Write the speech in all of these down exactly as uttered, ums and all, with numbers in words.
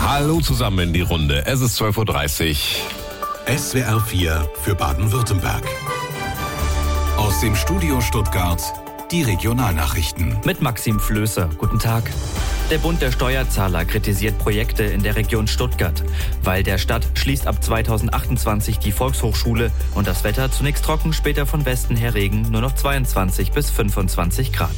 Hallo zusammen in die Runde. Es ist zwölf Uhr dreißig. S W R vier für Baden-Württemberg. Aus dem Studio Stuttgart die Regionalnachrichten. Mit Maxim Flößer. Guten Tag. Der Bund der Steuerzahler kritisiert Projekte in der Region Stuttgart. Weil der Stadt schließt ab zweitausendachtundzwanzig die Volkshochschule und das Wetter zunächst trocken, später von Westen her Regen, nur noch zweiundzwanzig bis fünfundzwanzig Grad.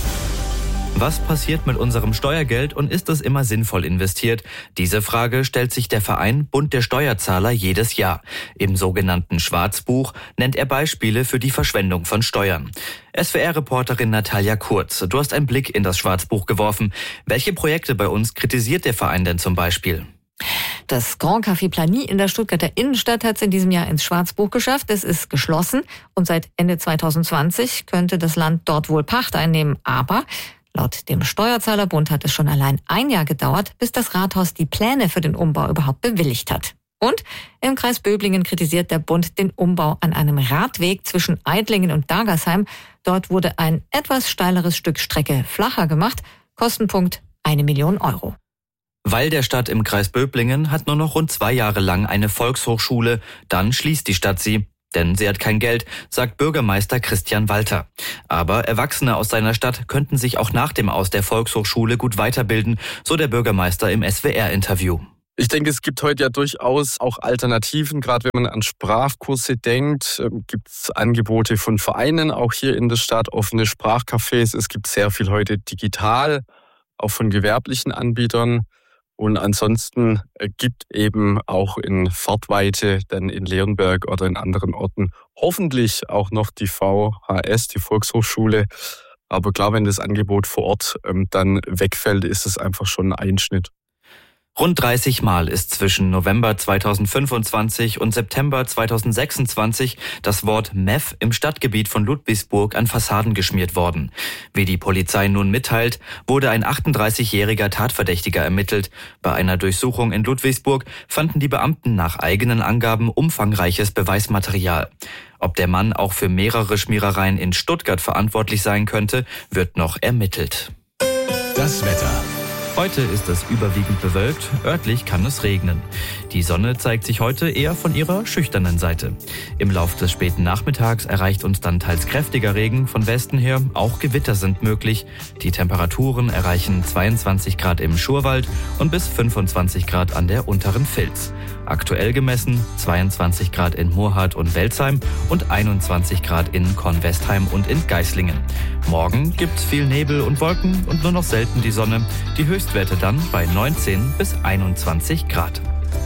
Was passiert mit unserem Steuergeld und ist es immer sinnvoll investiert? Diese Frage stellt sich der Verein Bund der Steuerzahler jedes Jahr. Im sogenannten Schwarzbuch nennt er Beispiele für die Verschwendung von Steuern. S W R-Reporterin Natalia Kurz, du hast einen Blick in das Schwarzbuch geworfen. Welche Projekte bei uns kritisiert der Verein denn zum Beispiel? Das Grand Café Plany in der Stuttgarter Innenstadt hat es in diesem Jahr ins Schwarzbuch geschafft. Es ist geschlossen und seit Ende zweitausendzwanzig könnte das Land dort wohl Pacht einnehmen. Aber laut dem Steuerzahlerbund hat es schon allein ein Jahr gedauert, bis das Rathaus die Pläne für den Umbau überhaupt bewilligt hat. Und im Kreis Böblingen kritisiert der Bund den Umbau an einem Radweg zwischen Eidlingen und Dagersheim. Dort wurde ein etwas steileres Stück Strecke flacher gemacht. Kostenpunkt eine Million Euro. Weil der Stadt im Kreis Böblingen hat nur noch rund zwei Jahre lang eine Volkshochschule, dann schließt die Stadt sie. Denn sie hat kein Geld, sagt Bürgermeister Christian Walter. Aber Erwachsene aus seiner Stadt könnten sich auch nach dem Aus der Volkshochschule gut weiterbilden, so der Bürgermeister im S W R-Interview. Ich denke, es gibt heute ja durchaus auch Alternativen. Gerade wenn man an Sprachkurse denkt, gibt es Angebote von Vereinen, auch hier in der Stadt, offene Sprachcafés. Es gibt sehr viel heute digital, auch von gewerblichen Anbietern. Und ansonsten gibt eben auch in Fahrtweite, dann in Leonberg oder in anderen Orten, hoffentlich auch noch die V H S, die Volkshochschule. Aber klar, wenn das Angebot vor Ort ähm, dann wegfällt, ist es einfach schon ein Einschnitt. Rund dreißig Mal ist zwischen November zweitausendfünfundzwanzig und September zweitausendsechsundzwanzig das Wort Meth im Stadtgebiet von Ludwigsburg an Fassaden geschmiert worden. Wie die Polizei nun mitteilt, wurde ein achtunddreißigjähriger Tatverdächtiger ermittelt. Bei einer Durchsuchung in Ludwigsburg fanden die Beamten nach eigenen Angaben umfangreiches Beweismaterial. Ob der Mann auch für mehrere Schmierereien in Stuttgart verantwortlich sein könnte, wird noch ermittelt. Das Wetter. Heute ist es überwiegend bewölkt, örtlich kann es regnen. Die Sonne zeigt sich heute eher von ihrer schüchternen Seite. Im Lauf des späten Nachmittags erreicht uns dann teils kräftiger Regen von Westen her, auch Gewitter sind möglich. Die Temperaturen erreichen zweiundzwanzig Grad im Schurwald und bis fünfundzwanzig Grad an der unteren Vils. Aktuell gemessen zweiundzwanzig Grad in Murrhardt und Welzheim und einundzwanzig Grad in Kornwestheim und in Geislingen. Morgen gibt's viel Nebel und Wolken und nur noch selten die Sonne. Die Höchstwerte dann bei neunzehn bis einundzwanzig Grad.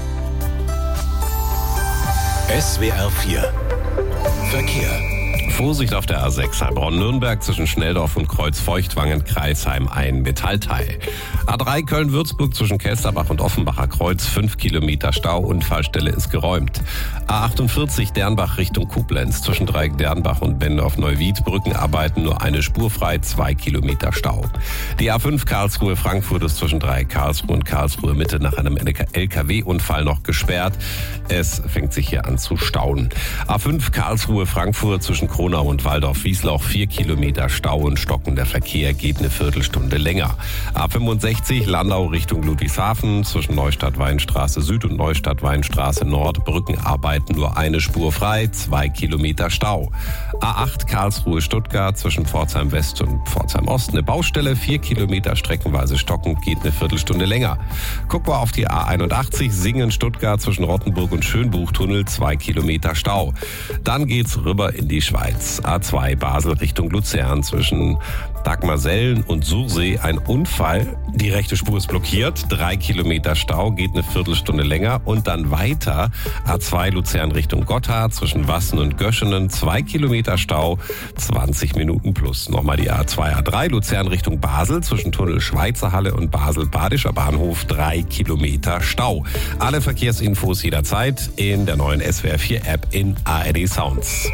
S W R vier Verkehr. Vorsicht auf der A sechs Heilbronn-Nürnberg zwischen Schnelldorf und Kreuz-Feuchtwangen-Kreisheim ein Metallteil. A drei Köln-Würzburg zwischen Kelsterbach und Offenbacher Kreuz fünf Kilometer Stau, Unfallstelle ist geräumt. A achtundvierzig Dernbach Richtung Koblenz zwischen Dreieck Dernbach und Bendorf-Neuwied Brückenarbeiten nur eine Spur frei, zwei Kilometer Stau. Die A fünf Karlsruhe-Frankfurt ist zwischen Dreieck Karlsruhe und Karlsruhe Mitte nach einem L K W-Unfall noch gesperrt. Es fängt sich hier an zu stauen. A fünf Karlsruhe-Frankfurt zwischen Kronau und Waldorf-Wiesloch vier Kilometer Stau und stockender Verkehr geht eine Viertelstunde länger. A fünfundsechzig Landau Richtung Ludwigshafen zwischen Neustadt-Weinstraße Süd und Neustadt-Weinstraße Nord Brückenarbeiten nur eine Spur frei, zwei Kilometer Stau. A acht Karlsruhe-Stuttgart zwischen Pforzheim West und Pforzheim Ost eine Baustelle, vier Kilometer streckenweise stockend, geht eine Viertelstunde länger. Gucken wir auf die A einundachtzig Singen-Stuttgart zwischen Rottenburg und Schönbuchtunnel, zwei Kilometer Stau. Dann geht's rüber in die Schweiz. A zwei Basel Richtung Luzern zwischen Dagmarsellen und Sursee ein Unfall. Die rechte Spur ist blockiert. Drei Kilometer Stau, geht eine Viertelstunde länger. Und dann weiter A zwei Luzern Richtung Gotthard zwischen Wassen und Göschenen. Zwei Kilometer Stau, zwanzig Minuten plus. Nochmal die A zwei A drei Luzern Richtung Basel zwischen Tunnel Schweizer Halle und Basel Badischer Bahnhof. Drei Kilometer Stau. Alle Verkehrsinfos jederzeit in der neuen S W R vier App in A R D Sounds.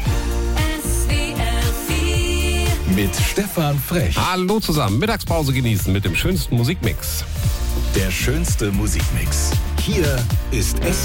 Mit Stefan Frech. Hallo zusammen, Mittagspause genießen mit dem schönsten Musikmix. Der schönste Musikmix. Hier ist S